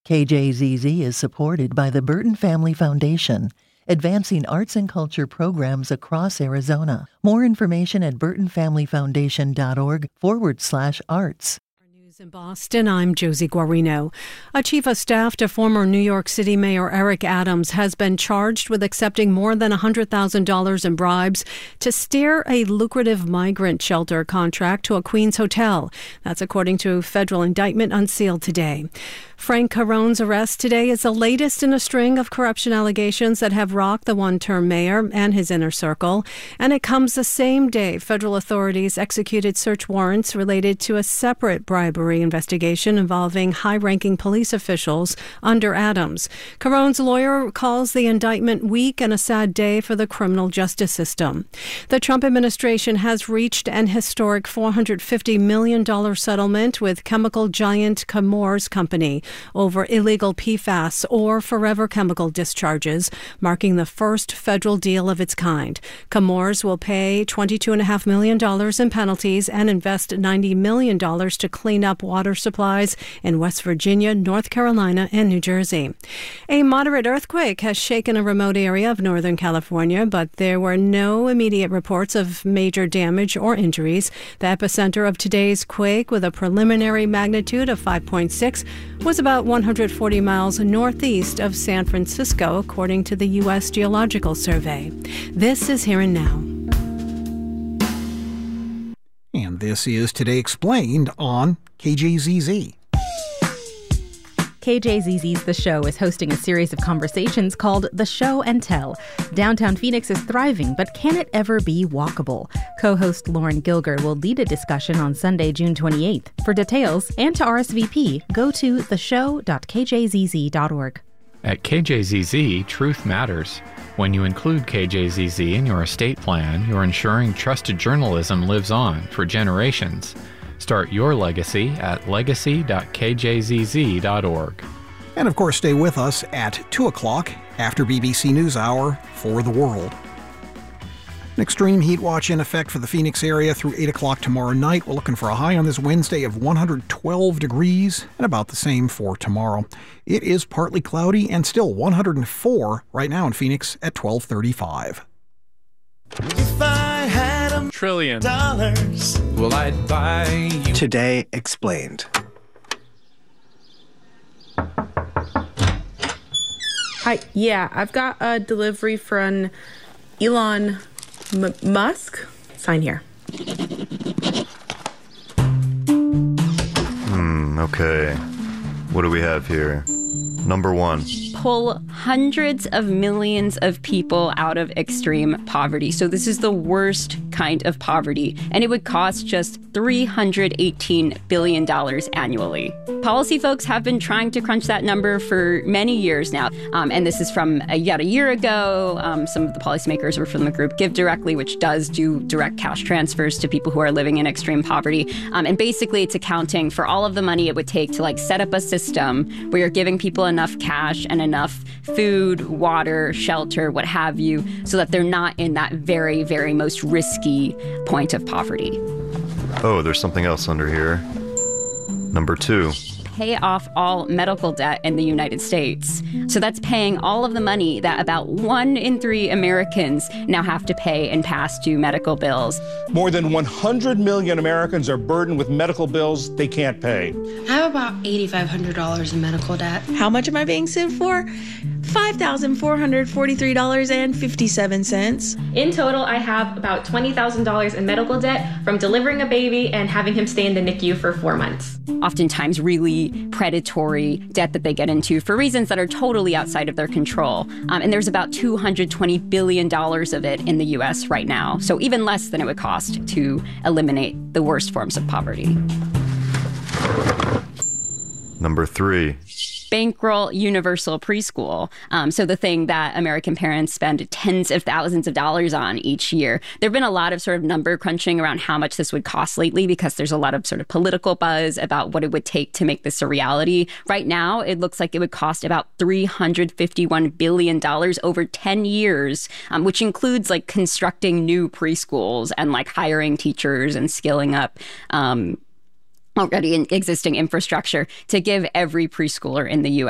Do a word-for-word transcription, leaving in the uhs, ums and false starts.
K J Z Z is supported by the Burton Family Foundation, advancing arts and culture programs across Arizona. More information at burtonfamilyfoundation.org forward slash arts. In Boston, I'm Josie Guarino. A chief of staff to former New York City Mayor Eric Adams has been charged with accepting more than one hundred thousand dollars in bribes to steer a lucrative migrant shelter contract to a Queens hotel. That's according to a federal indictment unsealed today. Frank Carone's arrest today is the latest in a string of corruption allegations that have rocked the one-term mayor and his inner circle. And it comes the same day federal authorities executed search warrants related to a separate bribery investigation involving high-ranking police officials under Adams. Carone's lawyer calls the indictment weak and a sad day for the criminal justice system. The Trump administration has reached an historic four hundred fifty million dollars settlement with chemical giant Chemours Company over illegal P FAS or forever chemical discharges, marking the first federal deal of its kind. Chemours will pay twenty-two point five million dollars in penalties and invest ninety million dollars to clean up water supplies in West Virginia, North Carolina, and New Jersey. A moderate earthquake has shaken a remote area of Northern California, but there were no immediate reports of major damage or injuries. The epicenter of today's quake, with a preliminary magnitude of five point six, was about one hundred forty miles northeast of San Francisco, according to the U S Geological Survey. This is Here and Now. And this is Today Explained on K J Z Z. K J Z Z's The Show is hosting a series of conversations called The Show and Tell. Downtown Phoenix is thriving, but can it ever be walkable? Co-host Lauren Gilger will lead a discussion on Sunday, June twenty-eighth. For details and to R S V P, go to the show dot k j z z dot org. At K J Z Z, truth matters. When you include K J Z Z in your estate plan, you're ensuring trusted journalism lives on for generations. Start your legacy at legacy dot k j z z dot org. And of course, stay with us at two o'clock after B B C NewsHour for the world. An extreme heat watch in effect for the Phoenix area through eight o'clock tomorrow night. We're looking for a high on this Wednesday of one hundred twelve degrees and about the same for tomorrow. It is partly cloudy and still one hundred four right now in Phoenix at twelve thirty-five. If I had a trillion dollars, well, I'd buy you. Today Explained. Hi, yeah, I've got a delivery from Elon M- Musk. Sign here. Hmm, okay. What do we have here? Number one. Pull hundreds of millions of people out of extreme poverty. So this is the worst kind of poverty, and it would cost just three hundred eighteen billion dollars annually. Policy folks have been trying to crunch that number for many years now, um, and this is from a, yet a year ago. Um, some of the policymakers were from the group Give Directly, which does do direct cash transfers to people who are living in extreme poverty. Um, and basically, it's accounting for all of the money it would take to like set up a system where you're giving people enough cash and enough food, water, shelter, what have you, so that they're not in that very, very most risky point of poverty. Oh, there's something else under here. Number two. Pay off all medical debt in the United States. So that's paying all of the money that about one in three Americans now have to pay and pass due medical bills. More than one hundred million Americans are burdened with medical bills they can't pay. I have about eight thousand five hundred dollars in medical debt. How much am I being sued for? five thousand four hundred forty-three dollars and fifty-seven cents. In total, I have about twenty thousand dollars in medical debt from delivering a baby and having him stay in the N I C U for four months. Oftentimes really predatory debt that they get into for reasons that are totally outside of their control. Um, and there's about two hundred twenty billion dollars of it in the U S right now. So even less than it would cost to eliminate the worst forms of poverty. Number three. Bankroll universal preschool. Um, so the thing that American parents spend tens of thousands of dollars on each year. There have been a lot of sort of number crunching around how much this would cost lately because there's a lot of sort of political buzz about what it would take to make this a reality. Right now, it looks like it would cost about three hundred fifty-one billion dollars over ten years, um, which includes like constructing new preschools and like hiring teachers and skilling up um already in existing infrastructure to give every preschooler in the U S